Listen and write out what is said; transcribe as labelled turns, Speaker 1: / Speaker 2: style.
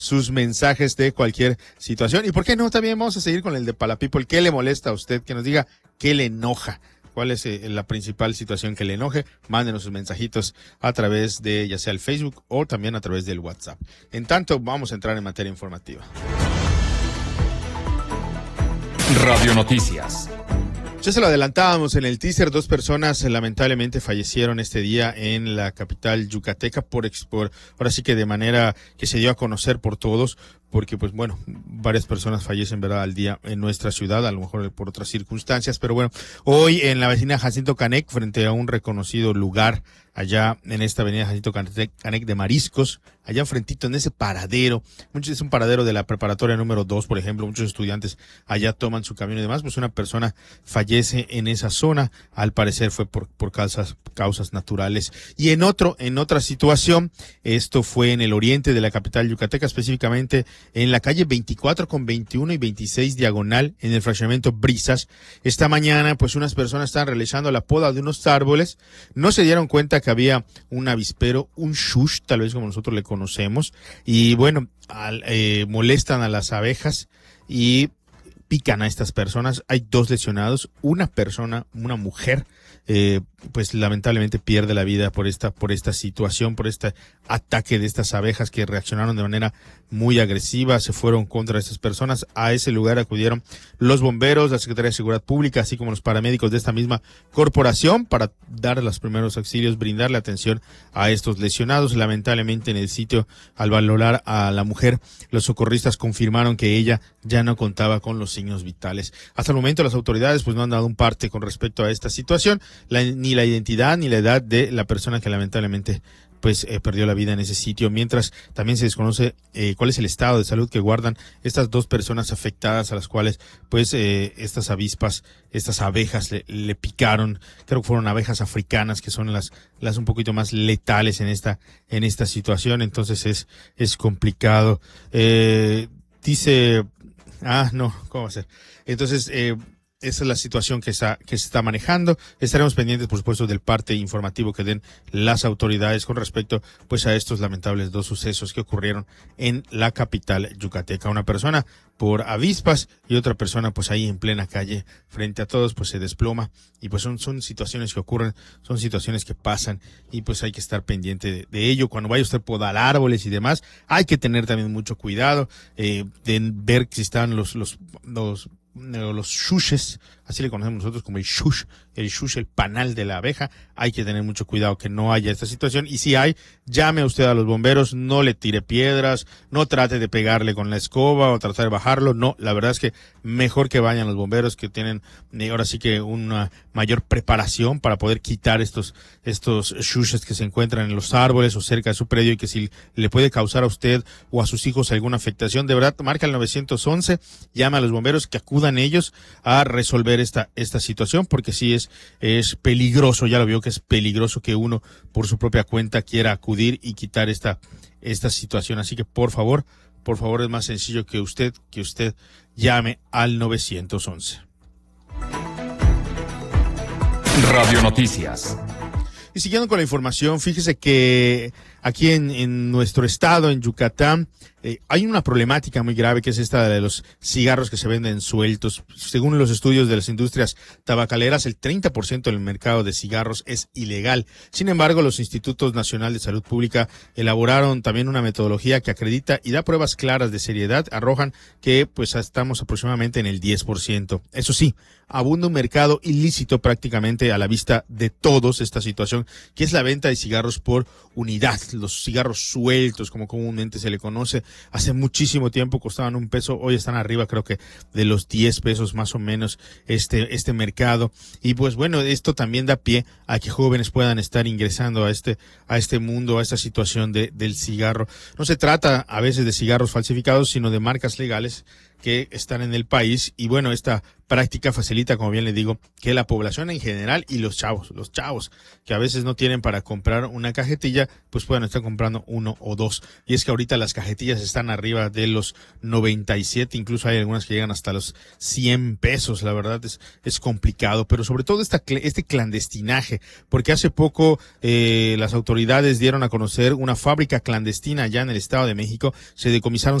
Speaker 1: sus mensajes de cualquier situación. Y por qué no, también vamos a seguir con el de Palapeople. ¿Qué le molesta a usted? Que nos diga qué le enoja. ¿Cuál es la principal situación que le enoje? Mándenos sus mensajitos a través de ya sea el Facebook o también a través del WhatsApp. En tanto, vamos a entrar en materia informativa.
Speaker 2: Radio Noticias.
Speaker 1: Ya se lo adelantábamos en el teaser, 2 personas lamentablemente fallecieron este día en la capital yucateca por ahora sí que de manera que se dio a conocer por todos, porque pues bueno, varias personas fallecen, ¿verdad?, al día en nuestra ciudad, a lo mejor por otras circunstancias, pero bueno, hoy en la vecina Jacinto Canec, frente a un reconocido lugar allá en esta avenida Jacinto Canec de Mariscos, allá enfrentito en ese paradero, es un paradero de la preparatoria número 2, por ejemplo, muchos estudiantes allá toman su camión y demás, pues una persona fallece en esa zona, al parecer fue por causas naturales. Y en otra situación, esto fue en el oriente de la capital yucateca, específicamente en la calle 24 con 21 y 26 diagonal, en el fraccionamiento Brisas. Esta mañana, pues unas personas estaban realizando la poda de unos árboles, no se dieron cuenta que había un avispero, un shush, tal vez como nosotros le conocemos, y bueno, molestan a las abejas y pican a estas personas. Hay 2 lesionados, una mujer, pues lamentablemente pierde la vida por esta situación, por este ataque de estas abejas que reaccionaron de manera muy agresiva, se fueron contra estas personas. A ese lugar acudieron los bomberos, la Secretaría de Seguridad Pública, así como los paramédicos de esta misma corporación para dar los primeros auxilios, brindarle atención a estos lesionados. Lamentablemente en el sitio, al valorar a la mujer, los socorristas confirmaron que ella ya no contaba con los signos vitales. Hasta el momento las autoridades pues no han dado un parte con respecto a esta situación, ni la identidad ni la edad de la persona que lamentablemente pues perdió la vida en ese sitio, mientras también se desconoce cuál es el estado de salud que guardan estas 2 personas afectadas a las cuales pues estas abejas le picaron. Creo que fueron abejas africanas, que son las un poquito más letales en esta situación, entonces es complicado. Dice, ¿cómo va a ser? Entonces, esa es la situación que se está manejando. Estaremos pendientes, por supuesto, del parte informativo que den las autoridades con respecto pues a estos lamentables 2 sucesos que ocurrieron en la capital yucateca. Una persona por avispas y otra persona pues ahí en plena calle frente a todos pues se desploma, y pues son situaciones que ocurren, son situaciones que pasan, y pues hay que estar pendiente de ello. Cuando vaya usted a podar árboles y demás, hay que tener también mucho cuidado de ver si están los shushes, así le conocemos nosotros como el shush, el panal de la abeja. Hay que tener mucho cuidado que no haya esta situación, y si hay, llame a usted a los bomberos, no le tire piedras, no trate de pegarle con la escoba o tratar de bajarlo, no, la verdad es que mejor que vayan los bomberos, que tienen ahora sí que una mayor preparación para poder quitar estos shushes que se encuentran en los árboles o cerca de su predio, y que si le puede causar a usted o a sus hijos alguna afectación, de verdad, marca el 911, llama a los bomberos, que acudan ellos a resolver esta situación, porque sí es peligroso, ya lo veo que es peligroso que uno por su propia cuenta quiera acudir y quitar esta situación. Así que por favor, es más sencillo que usted llame al 911.
Speaker 2: Radio Noticias.
Speaker 1: Y siguiendo con la información, fíjese que aquí en nuestro estado, en Yucatán, hay una problemática muy grave, que es esta de los cigarros que se venden sueltos. Según los estudios de las industrias tabacaleras, el 30% del mercado de cigarros es ilegal. Sin embargo, los Institutos Nacionales de Salud Pública elaboraron también una metodología que acredita y da pruebas claras de seriedad. Arrojan que pues estamos aproximadamente en el 10%. Eso sí, abunda un mercado ilícito prácticamente a la vista de todos, esta situación, que es la venta de cigarros por unidad. Los cigarros sueltos, como comúnmente se le conoce, hace muchísimo tiempo costaban $1, hoy están arriba creo que de los $10 más o menos este mercado. Y pues bueno, esto también da pie a que jóvenes puedan estar ingresando a este mundo, a esta situación del cigarro. No se trata a veces de cigarros falsificados, sino de marcas legales que están en el país. Y bueno, esta práctica facilita, como bien le digo, que la población en general y los chavos que a veces no tienen para comprar una cajetilla, pues puedan estar comprando uno o dos. Y es que ahorita las cajetillas están arriba de los 97, incluso hay algunas que llegan hasta los 100 pesos. La verdad es complicado, pero sobre todo este clandestinaje, porque hace poco las autoridades dieron a conocer una fábrica clandestina allá en el Estado de México. Se decomisaron